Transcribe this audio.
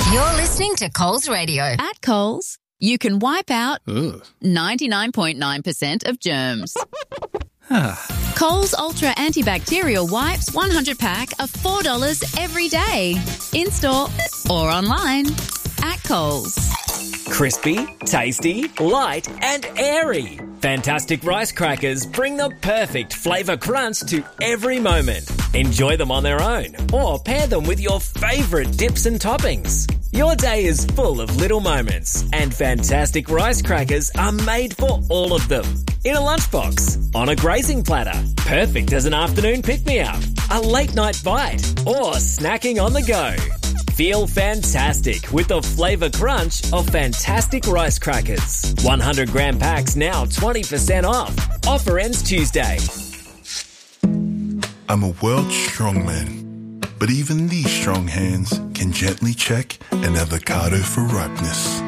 You're listening to Coles Radio. At Coles, you can wipe out 99.9% of germs. Coles Ultra Antibacterial Wipes 100 pack are $4 every day. In-store or online. At Coles. Crispy, tasty, light and airy. Fantastic rice crackers bring the perfect flavour crunch to every moment. Enjoy them on their own or pair them with your favourite dips and toppings. Your day is full of little moments and Fantastic rice crackers are made for all of them. In a lunchbox, on a grazing platter, perfect as an afternoon pick-me-up, a late-night bite or snacking on the go. Feel fantastic with the flavour crunch of Fantastic rice crackers. 100 gram packs now 20% off. Offer ends Tuesday. I'm a world strongman, but even these strong hands can gently check an avocado for ripeness.